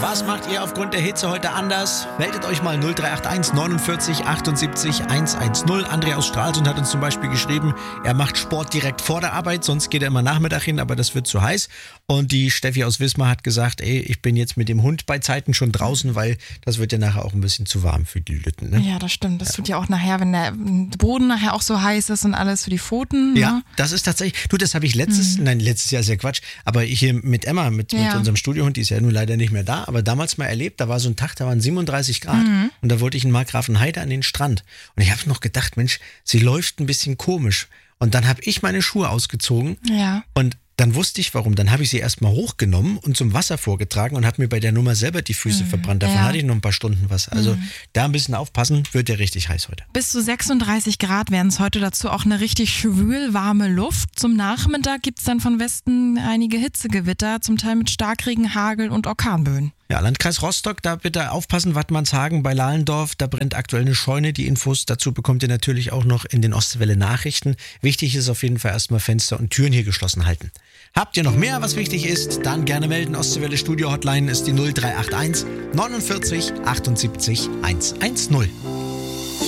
Was macht ihr aufgrund der Hitze heute anders? Meldet euch mal 0381 49 78 110. André aus Stralsund hat uns zum Beispiel geschrieben, er macht Sport direkt vor der Arbeit, sonst geht er immer Nachmittag hin, aber das wird zu heiß. Und die Steffi aus Wismar hat gesagt, ich bin jetzt mit dem Hund bei Zeiten schon draußen, weil das wird ja nachher auch ein bisschen zu warm für die Lütten. Ne? Ja, das stimmt. Das tut ja auch nachher, wenn der Boden nachher auch so heiß ist und alles für die Pfoten. Ja, ne? das ist tatsächlich, das habe ich letztes Jahr ist ja Quatsch, aber hier mit Emma, mit unserem Studiohund, die ist ja nun leider nicht mehr da, aber damals mal erlebt, da war so ein Tag, da waren 37 Grad und da wollte ich in Markgrafenheide an den Strand und ich habe noch gedacht, Mensch, sie läuft ein bisschen komisch und dann habe ich meine Schuhe ausgezogen und dann wusste ich warum. Dann habe ich sie erstmal hochgenommen und zum Wasser vorgetragen und habe mir bei der Nummer selber die Füße verbrannt. Davon hatte ich noch ein paar Stunden was. Also da ein bisschen aufpassen, wird ja richtig heiß heute. Bis zu 36 Grad werden es heute, dazu auch eine richtig schwül warme Luft. Zum Nachmittag gibt es dann von Westen einige Hitzegewitter, zum Teil mit Starkregen, Hagel und Orkanböen. Ja, Landkreis Rostock, da bitte aufpassen, Wattmannshagen bei Lahlendorf, da brennt aktuell eine Scheune. Die Infos dazu bekommt ihr natürlich auch noch in den Ostwelle Nachrichten. Wichtig ist auf jeden Fall erstmal Fenster und Türen hier geschlossen halten. Habt ihr noch mehr, was wichtig ist, dann gerne melden. Ostwelle Studio Hotline ist die 0381 49 78 110.